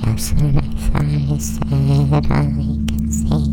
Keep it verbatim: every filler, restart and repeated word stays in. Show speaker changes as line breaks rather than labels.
Just when I thought I said all I can say,